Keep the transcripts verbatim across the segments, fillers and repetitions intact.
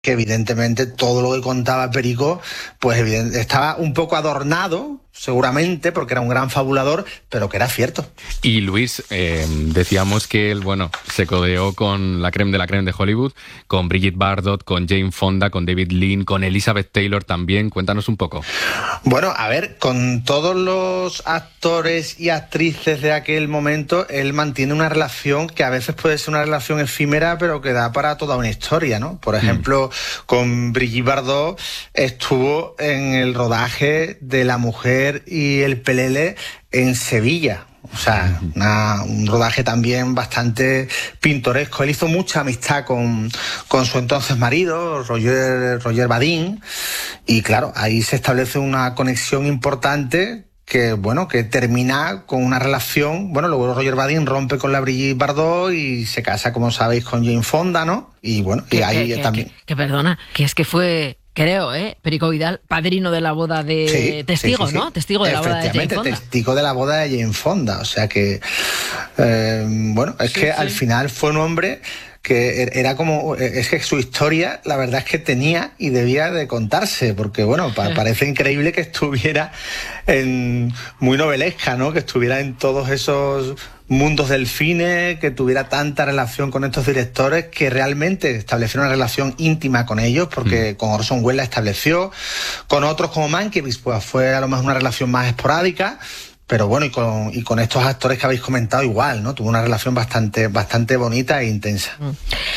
que evidentemente todo lo que contaba Perico, pues evidente, estaba un poco adornado, seguramente, porque era un gran fabulador, pero que era cierto. Y Luis, eh, decíamos que él, bueno, se codeó con la creme de la creme de Hollywood, con Brigitte Bardot, con Jane Fonda, con David Lean, con Elizabeth Taylor también. Cuéntanos un poco. Bueno, a ver, con todos los actores y actrices de aquel momento, él mantiene una relación que a veces puede ser una relación efímera, pero que da para toda una historia, ¿no? Por ejemplo, mm. con Brigitte Bardot estuvo en el rodaje de La Mujer y el Pelele en Sevilla. O sea, una, un rodaje también bastante pintoresco. Él hizo mucha amistad con, con su entonces marido, Roger, Roger Vadim, y claro, ahí se establece una conexión importante que, bueno, que termina con una relación. Bueno, luego Roger Vadim rompe con la Brigitte Bardot y se casa, como sabéis, con Jane Fonda, ¿no? Y bueno, y ahí que, también... Que, que perdona, que es que fue... Creo, ¿eh? Perico Vidal, padrino de la boda de... Sí, testigo, sí, sí, sí. ¿no? Testigo de la boda de Jane Fonda. Testigo de la boda de Jane Fonda. O sea que, eh, bueno, es sí, que sí. al final fue un hombre que era como... Es que su historia, la verdad es que tenía y debía de contarse, porque, bueno, pa- parece increíble que estuviera en... muy novelesca, ¿no? Que estuviera en todos esos... mundos del cine, que tuviera tanta relación con estos directores, que realmente establecieron una relación íntima con ellos, porque mm. con Orson Welles la estableció, con otros como Mankiewicz, pues fue a lo mejor una relación más esporádica, pero bueno, y con, y con estos actores que habéis comentado igual, ¿no? Tuvo una relación bastante, bastante bonita e intensa. Mm.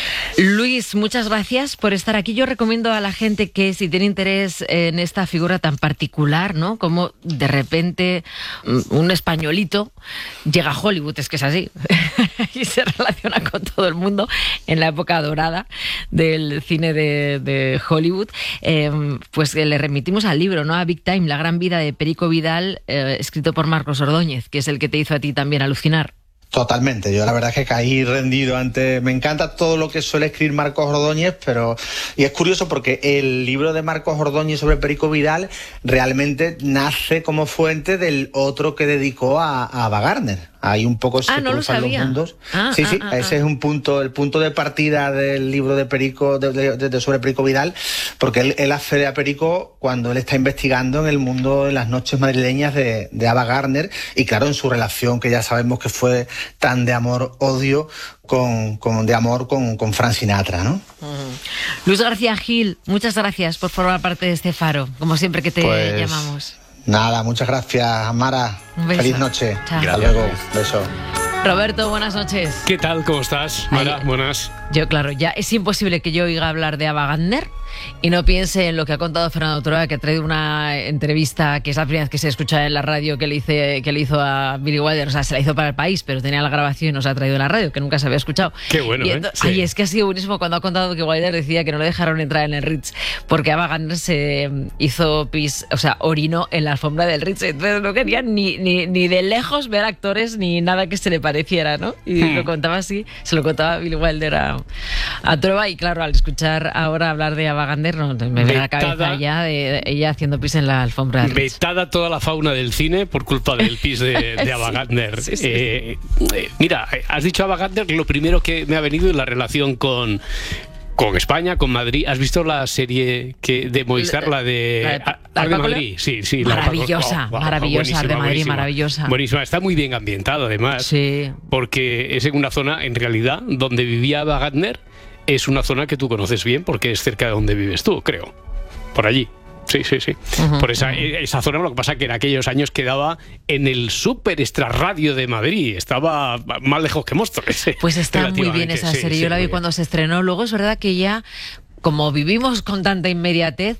Luis, muchas gracias por estar aquí. Yo recomiendo a la gente que si tiene interés en esta figura tan particular, ¿no? Como de repente un españolito llega a Hollywood, es que es así, y se relaciona con todo el mundo en la época dorada del cine de, de Hollywood, eh, pues le remitimos al libro, ¿no? A Big Time, la gran vida de Perico Vidal, eh, escrito por Marcos Ordóñez, que es el que te hizo a ti también alucinar. Totalmente, yo la verdad es que caí rendido ante... Me encanta todo lo que suele escribir Marcos Ordóñez, pero... Y es curioso porque el libro de Marcos Ordóñez sobre Perico Vidal realmente nace como fuente del otro que dedicó a, a Ava Gardner. Ahí un poco se ah, no cruzan lo los mundos. Ah, sí, ah, sí, ah, ese ah. es un punto, el punto de partida del libro de Perico, de, de, de, sobre Perico Vidal, porque él, él accede a Perico cuando él está investigando en el mundo de las noches madrileñas de, de Ava Gardner, y claro, en su relación, que ya sabemos que fue tan de amor-odio, con, con, de amor con, con Frank Sinatra, ¿no? Uh-huh. Luis García Gil, muchas gracias por formar parte de este faro, como siempre que te pues... llamamos. Nada, muchas gracias, Mara. Feliz noche. Chao. Hasta luego. Beso. Roberto, buenas noches. ¿Qué tal? ¿Cómo estás, Mara? Ay, buenas. Yo, claro, ya es imposible que yo oiga hablar de Ava Gardner y no piense en lo que ha contado Fernando Trueba, que ha traído una entrevista que es la primera vez que se escucha en la radio que le, hice, que le hizo a Billy Wilder. O sea, se la hizo para El País, pero tenía la grabación y nos ha traído en la radio, que nunca se había escuchado. Qué bueno, y ¿eh? entonces, Sí. Ay, es que ha sido buenísimo cuando ha contado que Wilder decía que no le dejaron entrar en el Ritz porque Ava Gardner se hizo pis, o sea, orinó en la alfombra del Ritz. Entonces no querían ni, ni, ni de lejos ver actores ni nada que se le pareciera, ¿no? Y hmm. lo contaba así, se lo contaba Billy Wilder a, a Trueba, y claro, al escuchar ahora hablar de Ava Gardner, no, me viene a la cabeza ya de, de ella haciendo pis en la alfombra del Ritz. Vetada toda la fauna del cine por culpa del pis de, de Ava Gardner. Sí, sí, eh, eh, mira, has dicho Ava Gardner, lo primero que me ha venido es la relación con... Con España, con Madrid. ¿Has visto la serie que de Movistar, la de la, la, Ar de Madrid? Sí, sí. Maravillosa, la, oh, wow, maravillosa, Ar de Madrid, buenísima. maravillosa. Buenísima. Está muy bien ambientado, además. Sí. Porque es en una zona, en realidad, donde vivía Ava Gardner, es una zona que tú conoces bien porque es cerca de donde vives tú, creo. Por allí. Sí, sí, sí. Uh-huh, Por esa, uh-huh. esa zona, lo que pasa que en aquellos años quedaba en el Super Extrarradio de Madrid. Estaba más lejos que Móstoles. Pues está muy bien esa serie. Sí, Yo sí, la vi cuando se estrenó. Luego es verdad que ya... Como vivimos con tanta inmediatez,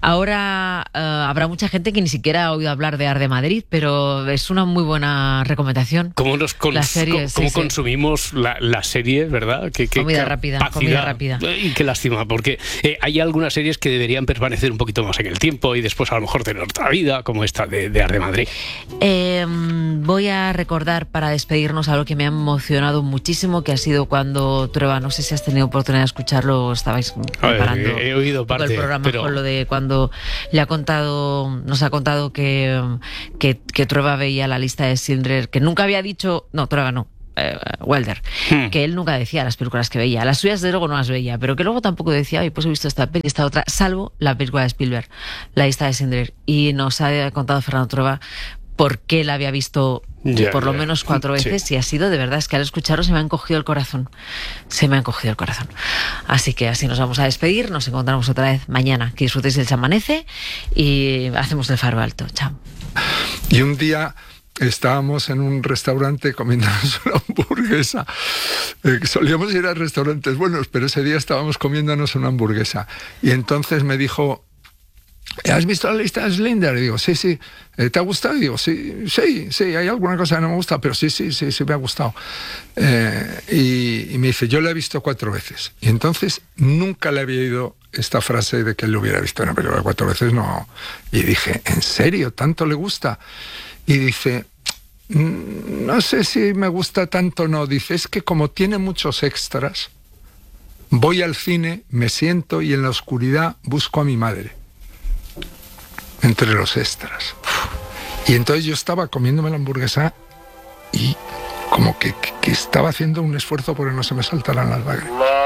ahora uh, habrá mucha gente que ni siquiera ha oído hablar de Ar de Madrid, pero es una muy buena recomendación. ¿Cómo, nos cons- la serie, cómo sí, consumimos sí. La, la serie, verdad? ¿Qué, qué comida rápida, comida rápida. Y qué lástima, porque eh, hay algunas series que deberían permanecer un poquito más en el tiempo y después a lo mejor tener otra vida, como esta de, de Ar de Madrid. Eh, voy a recordar para despedirnos algo que me ha emocionado muchísimo, que ha sido cuando Trueba, no sé si has tenido oportunidad de escucharlo, estabais... Preparando he oído parte todo el programa pero... con lo de cuando le ha contado, nos ha contado que, que, que Trueba veía la lista de Schindler, que nunca había dicho, no, Trueba no, eh, Wilder, Hmm. que él nunca decía las películas que veía. Las suyas de luego no las veía, pero que luego tampoco decía, ay, pues he visto esta peli, esta otra, salvo la película de Spielberg, La lista de Schindler. Y nos ha contado Fernando Trueba por qué la había visto Ya, por lo ya. menos cuatro Sí. veces y ha sido de verdad, es que al escucharlo se me ha encogido el corazón. Se me ha encogido el corazón. Así que así nos vamos a despedir, nos encontramos otra vez mañana. Que disfrutéis del Chamanece y hacemos el faro alto. Chao. Y un día estábamos en un restaurante comiéndonos una hamburguesa. Eh, solíamos ir a restaurantes buenos, pero ese día estábamos comiéndonos una hamburguesa. Y entonces me dijo, ¿has visto la lista de Schindler? Y digo, sí, sí. ¿Te ha gustado? Y digo, sí, sí, sí, hay alguna cosa que no me gusta, pero sí, sí, sí, sí me ha gustado. Eh, y, y me dice, yo la he visto cuatro veces. Y entonces nunca le había oído esta frase de que él lo hubiera visto una película cuatro veces, no. Y dije, ¿en serio? ¿Tanto le gusta? Y dice, no sé si me gusta tanto o no. Dice, es que como tiene muchos extras, voy al cine, me siento y en la oscuridad busco a mi madre entre los extras. Y entonces yo estaba comiéndome la hamburguesa y como que, que, que estaba haciendo un esfuerzo porque no se me saltaran las lágrimas.